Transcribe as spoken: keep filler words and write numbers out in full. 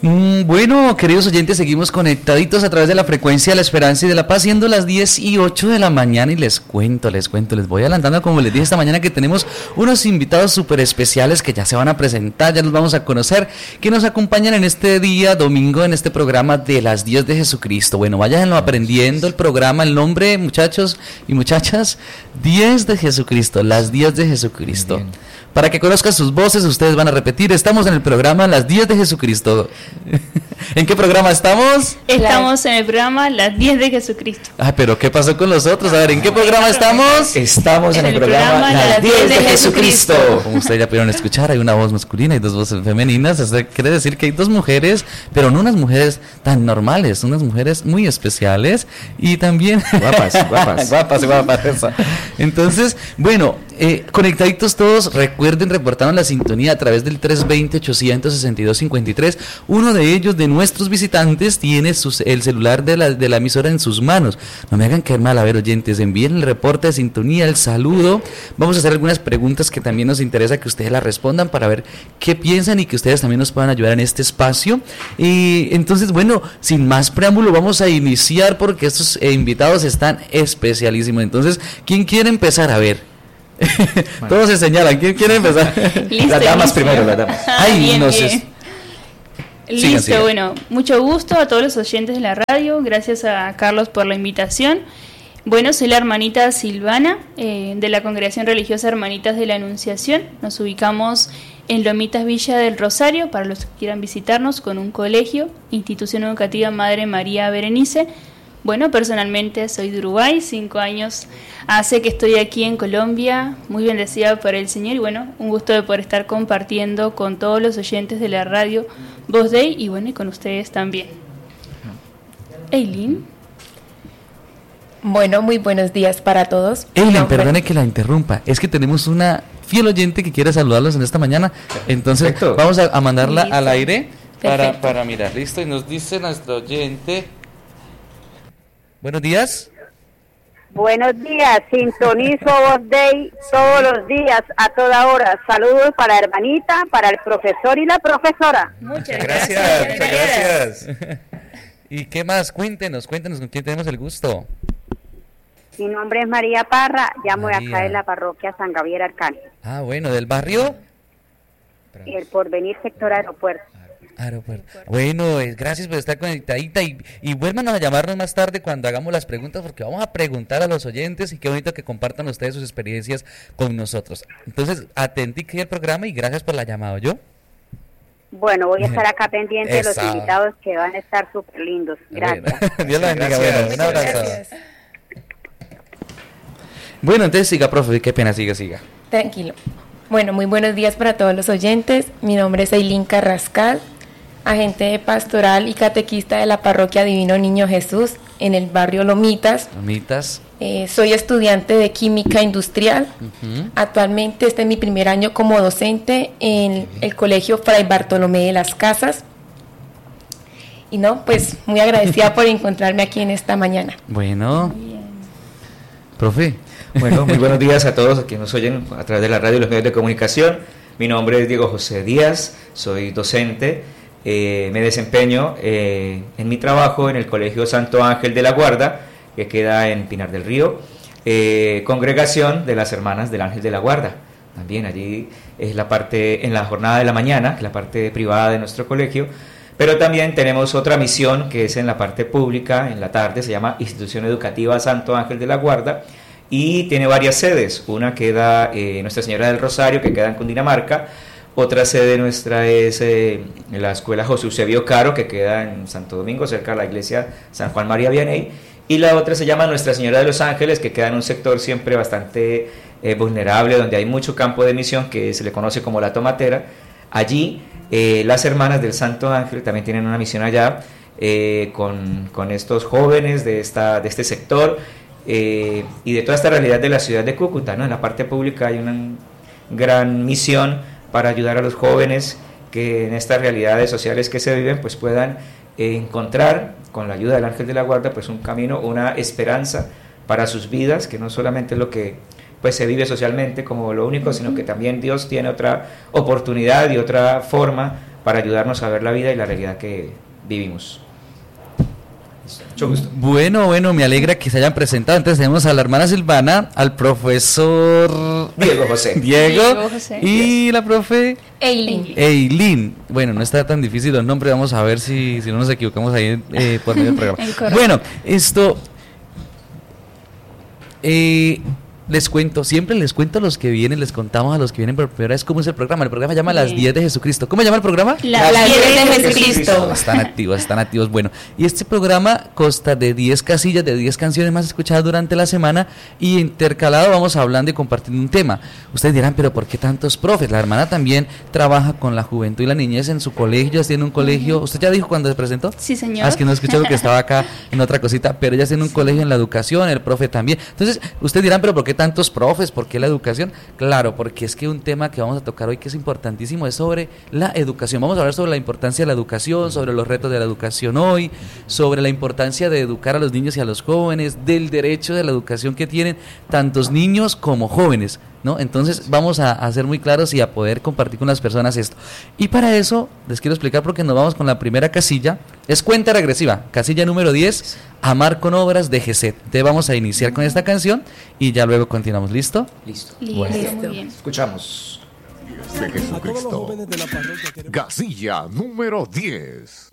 Mm, bueno, queridos oyentes, seguimos conectaditos a través de la frecuencia de la esperanza y de la paz, siendo las diez y ocho de la mañana, y les cuento, les cuento, les voy adelantando, como les dije esta mañana, que tenemos unos invitados súper especiales que ya se van a presentar, ya los vamos a conocer, que nos acompañan en este día domingo, en este programa de las diez de Jesucristo. Bueno, váyanlo aprendiendo el programa, el nombre, muchachos y muchachas, diez de Jesucristo, las diez de Jesucristo. Para que conozcan sus voces, ustedes van a repetir, estamos en el programa Las diez de Jesucristo. ¿En qué programa estamos? Estamos en el programa Las diez de Jesucristo. Ah, pero ¿qué pasó con los otros? A ver, ¿en qué programa estamos? Estamos en, en el, el programa, programa Las diez de, de Jesucristo. Jesucristo. Como ustedes ya pudieron escuchar, hay una voz masculina y dos voces femeninas. Eso quiere decir que hay dos mujeres, pero no unas mujeres tan normales, unas mujeres muy especiales y también... Guapas, guapas. guapas, guapas. Esa. Entonces, bueno, eh, conectaditos todos, recuerden, reportaron la sintonía a través del tres dos cero, ocho seis dos, cinco tres. Uno de ellos, de nuestros visitantes, tiene sus, el celular de la, de la emisora en sus manos. No me hagan caer mal, a ver, oyentes, envíen el reporte de sintonía, el saludo. Vamos a hacer algunas preguntas que también nos interesa que ustedes las respondan para ver qué piensan y que ustedes también nos puedan ayudar en este espacio. Y entonces, bueno, sin más preámbulo, vamos a iniciar porque estos eh, invitados están especialísimos. Entonces, ¿quién quiere empezar? A ver. Bueno. Todos se señalan. ¿Quién quiere empezar? Listo, las damas listo. primero, las damas. Ay, bien, no bien. Sé. Listo, sigan, sigan. Bueno, mucho gusto a todos los oyentes de la radio. Gracias a Carlos por la invitación. Bueno, soy la hermanita Silvana, eh, de la Congregación Religiosa Hermanitas de la Anunciación. Nos ubicamos en Lomitas Villa del Rosario, para los que quieran visitarnos, con un colegio, Institución Educativa Madre María Berenice. Bueno, personalmente soy de Uruguay, cinco años hace que estoy aquí en Colombia, muy bendecida por el Señor y bueno, un gusto de poder estar compartiendo con todos los oyentes de la radio Voz Dei y bueno, y con ustedes también. Eileen. Bueno, muy buenos días para todos. Eileen, perdone que la interrumpa, es que tenemos una fiel oyente que quiere saludarlos en esta mañana, entonces Perfecto. vamos a, a mandarla Listo. al aire para, para mirar, listo, y nos dice nuestro oyente... Buenos días. Buenos días, sintonizo Voz Dei todos los días, a toda hora. Saludos para la hermanita, para el profesor y la profesora. Muchas gracias, gracias muchas gracias. ¿Y qué más? Cuéntenos, cuéntenos con quién tenemos el gusto. Mi nombre es María Parra, llamo de acá de la parroquia San Gabriel Arcángel. Ah, bueno, ¿del barrio? El Porvenir, sector aeropuerto. Aeropuerto. Bueno, eh, gracias por estar conectadita y, y vuélvanos a llamarnos más tarde cuando hagamos las preguntas porque vamos a preguntar a los oyentes y qué bonito que compartan ustedes sus experiencias con nosotros. Entonces, atentí que el programa y gracias por la llamada, ¿yo? Bueno, voy a estar acá pendiente de los invitados que van a estar súper lindos. Gracias. Bueno, Dios la bendiga. Bueno, un abrazo. Gracias. Bueno, entonces siga, profe, qué pena, siga, siga. Tranquilo. Bueno, muy buenos días para todos los oyentes. Mi nombre es Eileen Carrascal, agente pastoral y catequista de la parroquia Divino Niño Jesús en el barrio Lomitas. Lomitas. Eh, soy estudiante de química industrial. Uh-huh. Actualmente este es mi primer año como docente en el colegio Fray Bartolomé de las Casas. Y no, pues muy agradecida por encontrarme aquí en esta mañana. Bueno, profe. Bueno, muy buenos días a todos a quienes nos oyen a través de la radio y los medios de comunicación. Mi nombre es Diego José Díaz, soy docente. Eh, me desempeño eh, en mi trabajo en el Colegio Santo Ángel de la Guarda, que queda en Pinar del Río, eh, congregación de las Hermanas del Ángel de la Guarda. También allí es la parte, en la jornada de la mañana, que es la parte privada de nuestro colegio, pero también tenemos otra misión que es en la parte pública, en la tarde, se llama Institución Educativa Santo Ángel de la Guarda, y tiene varias sedes. Una queda eh, Nuestra Señora del Rosario, que queda en Cundinamarca. Otra sede nuestra es eh, en la Escuela José Eusebio Caro, que queda en Santo Domingo, cerca de la iglesia San Juan María Vianney. Y la otra se llama Nuestra Señora de los Ángeles, que queda en un sector siempre bastante eh, vulnerable, donde hay mucho campo de misión, que se le conoce como La Tomatera. Allí eh, las hermanas del Santo Ángel también tienen una misión allá, eh, con, con estos jóvenes de, esta, de este sector, eh, y de toda esta realidad de la ciudad de Cúcuta, ¿no? En la parte pública hay una gran misión para ayudar a los jóvenes que en estas realidades sociales que se viven pues puedan eh, encontrar con la ayuda del Ángel de la Guarda pues un camino, una esperanza para sus vidas, que no solamente es lo que pues se vive socialmente como lo único, sino que también Dios tiene otra oportunidad y otra forma para ayudarnos a ver la vida y la realidad que vivimos. Mucho gusto. Bueno, bueno, me alegra que se hayan presentado. Entonces tenemos a la hermana Silvana, al profesor Diego José. Diego, Diego José. Y la profe Eileen. Eileen. Bueno, no está tan difícil el nombre, vamos a ver si, si no nos equivocamos ahí eh, por medio del programa. El correcto. Bueno, esto... Eh, les cuento, siempre les cuento a los que vienen, les contamos a los que vienen por primera vez cómo es el programa. El programa se llama Las Bien. diez de Jesucristo. ¿Cómo se llama el programa? La- Las diez diez de de Jesucristo. Están activos, están activos. Bueno, y este programa consta de diez casillas, de diez canciones más escuchadas durante la semana y intercalado vamos hablando y compartiendo un tema. Ustedes dirán, pero ¿por qué tantos profes? La hermana también trabaja con la juventud y la niñez en su colegio, ya tiene un colegio. ¿Usted ya dijo cuando se presentó? Sí, señor. Ah, es que no escuché porque estaba acá en otra cosita, pero ella tiene un colegio en la educación, el profe también. Entonces, ustedes dirán, pero ¿por qué tantos profes? ¿Por qué la educación? Claro, porque es que un tema que vamos a tocar hoy que es importantísimo es sobre la educación. Vamos a hablar sobre la importancia de la educación, sobre los retos de la educación hoy, sobre la importancia de educar a los niños y a los jóvenes, del derecho de la educación que tienen tantos niños como jóvenes, ¿no? Entonces vamos a, a ser muy claros y a poder compartir con las personas esto. Y para eso les quiero explicar porque nos vamos con la primera casilla. Es cuenta regresiva, casilla número diez, Amar con obras de Geset. Entonces vamos a iniciar con esta canción y ya luego continuamos. ¿Listo? Listo. Listo, muy bien. Escuchamos. de Jesucristo. Casilla número diez.